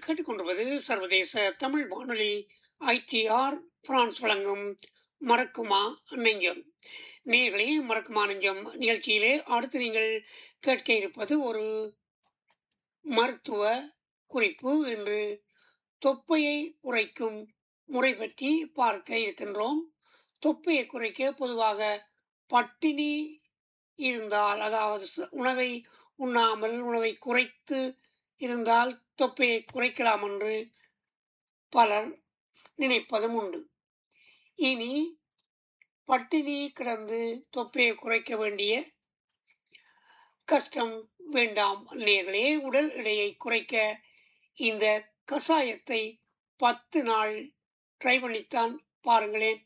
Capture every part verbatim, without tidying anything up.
கேட்டுக்கொண்டிருப்பது சர்வதேச தமிழ் வானொலி ஐடிஆர் பிரான்ஸ் வழங்கும் மறக்குமா நெஞ்சம். நேர்களே, மறக்குமா நெஞ்சம் நிகழ்ச்சியிலே அடுத்து நீங்கள் கேட்க இருப்பது ஒரு மருத்துவ குறிப்பு என்று தொப்பையை குறைக்கும் முறை பற்றி பார்க்க இருக்கின்றோம். தொப்பையை குறைக்க பொதுவாக பட்டினி இருந்தால், அதாவது உணவை உண்ணாமல் உணவை குறைத்து இருந்தால் தொப்பையை குறைக்கலாம் என்று பலர் நினைப்பதும் உண்டு. இனி பட்டினி கிடந்து தொப்பையை குறைக்க வேண்டிய கஷ்டம் வேண்டாம் நேர்களே. உடல் எடையை குறைக்க இந்த கஷாயத்தை பத்து நாள் ட்ரை பண்ணித்தான் பாருங்களேன்.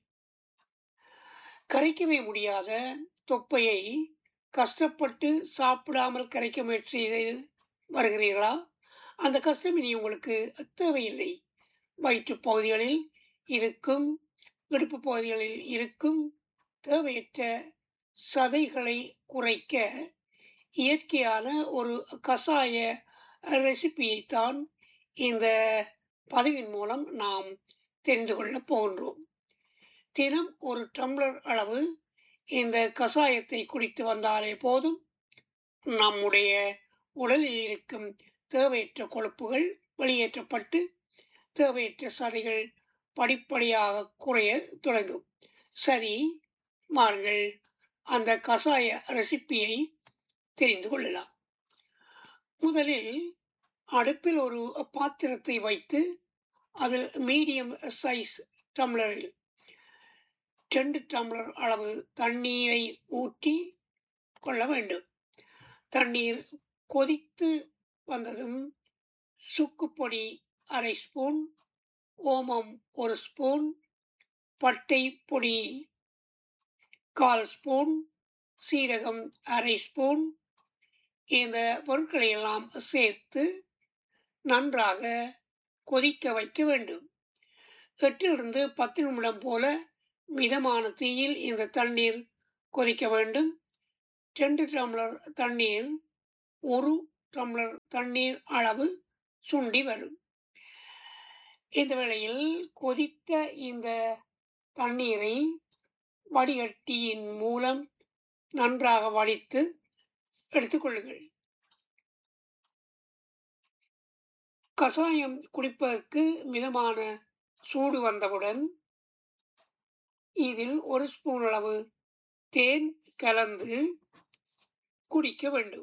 கரைக்கவே முடியாத தொப்பையை கஷ்டப்பட்டு சாப்பிடாமல் கரைக்க முயற்சி செய்து வருகிறீர்களா? அந்த கஷ்டம் இனி உங்களுக்கு தேவையில்லை. வயிற்று பகுதிகளில் இருக்கும், இடுப்பு பகுதிகளில் இருக்கும் தேவையற்ற சதைகளை குறைக்க இயற்கையான ஒரு கஷாய ரெசிபியைத்தான் இந்த பதிவின் மூலம் நாம் தெரிந்து கொள்ளப் போகின்றோம். தினம் ஒரு டம்ளர் அளவு இந்த கஷாயத்தை குடித்து வந்தாலே போதும், நம்முடைய உடலில் இருக்கும் தேவையற்ற கொழுப்புகள் வெளியேற்றப்பட்டு தேவையற்ற சதைகள் படிப்படியாக குறைய தொடங்கும். சரி, வாருங்கள் அந்த கஷாய ரெசிபியை தெரிந்து கொள்ளலாம். முதலில் அடுப்பில் ஒரு பாத்திரத்தை வைத்து அதில் மீடியம் சைஸ் டம்ளரில் ரெண்டு டம்ளர் அளவு தண்ணீரை ஊற்றி கொள்ள வேண்டும். தண்ணீர் கொதித்து வந்ததும் சுக்குப்பொடி அரை ஸ்பூன், ஓமம் ஒரு ஸ்பூன், பட்டை பொடி கால் ஸ்பூன், சீரகம் அரை ஸ்பூன், இந்த பொருட்களை எல்லாம் சேர்த்து நன்றாக கொதிக்க வைக்க வேண்டும். எட்டிலிருந்து பத்து நிமிடம் போல மிதமான தீயில் இந்த தண்ணீர் கொதிக்க வேண்டும். ரெண்டு டம்ளர் தண்ணீர் ஒரு டம்ளர் தண்ணீர் அளவு சுண்டி வரும். இந்த வேளையில் கொதித்த இந்த தண்ணீரை வடிகட்டியின் மூலம் நன்றாக வடித்து எடுத்துக்கொள்ளுங்கள். கஷாயம் குடிப்பதற்கு மிதமான சூடு வந்தவுடன் இதில் ஒரு ஸ்பூன் அளவு தேன் கலந்து குடிக்க வேண்டும்.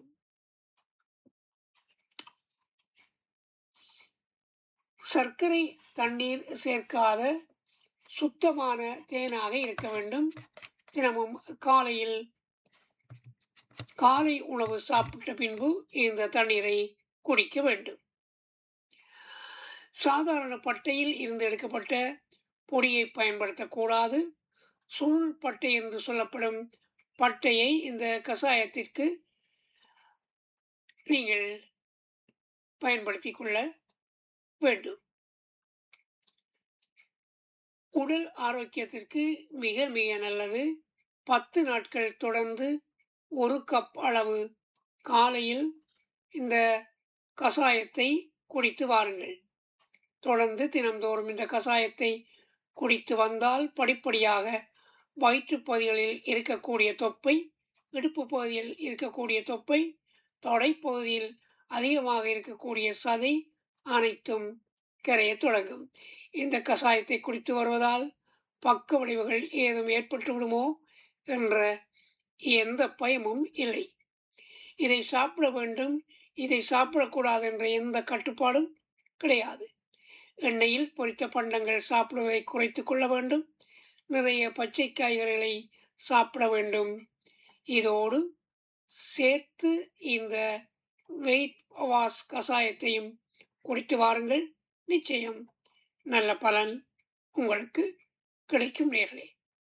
சர்க்கரை தண்ணீர் சேர்க்காத சுத்தமான தேனாக இருக்க வேண்டும். தினமும் காலையில் காலை உணவு சாப்பிட்ட பின்பு இந்த தண்ணீரை குடிக்க வேண்டும். சாதாரண பட்டையில் இருந்து எடுக்கப்பட்ட பொடியை பயன்படுத்தக்கூடாது. சுருள் பட்டை என்று சொல்லப்படும் பட்டையை இந்த கஷாயத்திற்கு நீங்கள் பயன்படுத்திக் கொள்ள வேண்டும். உடல் ஆரோக்கியத்திற்கு மிக மிக நல்லது. பத்து நாட்கள் தொடர்ந்து ஒரு கப் அளவு காலையில் இந்த கஷாயத்தை குடித்து வாருங்கள். தொடர்ந்து தினந்தோறும் இந்த கஷாயத்தை குடித்து வந்தால் படிப்படியாக வயிற்று பகுதிகளில் இருக்கக்கூடிய தொப்பை, இடுப்பு பகுதியில் இருக்கக்கூடிய தொப்பை, தொடைப்பகுதியில் அதிகமாக இருக்கக்கூடிய சதை அனைத்தும் கரைய தொடங்கும். இந்த கஷாயத்தை குடித்து வருவதால் பக்க விளைவுகள் ஏதும் ஏற்பட்டு விடுமோ என்ற எந்த பயமும் இல்லை. இதை சாப்பிட வேண்டும், இதை சாப்பிடக்கூடாது என்ற எந்த கட்டுப்பாடும் கிடையாது. எண்ணெயில் பொரித்த பண்டங்கள் சாப்பிடுவதை குறைத்துக் கொள்ள வேண்டும். நிறைய பச்சை காய்கறிகளை சாப்பிட வேண்டும். இதோடு சேர்த்து இந்த வெயிட் வாஷ் கஷாயத்தையும் குடித்து வாருங்கள். நிச்சயம் நல்ல பலன் உங்களுக்கு கிடைக்கும். நேர்களே,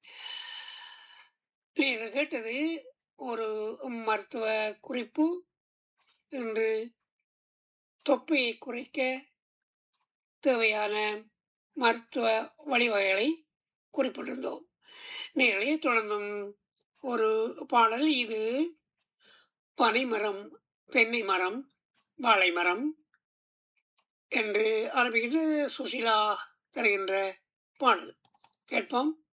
நீங்கள் கேட்டது ஒரு மருத்துவ குறிப்பு. இன்று தொப்பையை குறைக்க தேவையான மருத்துவ வழிவகைகளை குறிப்பிட்டிருந்தோம். நேர்களே, தொடர்ந்தும் ஒரு பாடல். இது பனைமரம், தென்னை மரம், வாழை மரம், என்று ஆரம்பிக்கின்ற சுசீலா தருகின்ற பாடல் கேட்போம்.